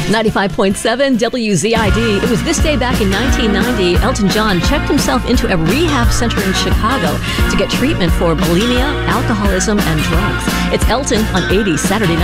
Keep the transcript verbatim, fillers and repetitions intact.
ninety-five point seven W Z I D. It was this day back in nineteen ninety, Elton John checked himself into a rehab center in Chicago to get treatment for bulimia, alcoholism, and drugs. It's Elton on eighties Saturday Night.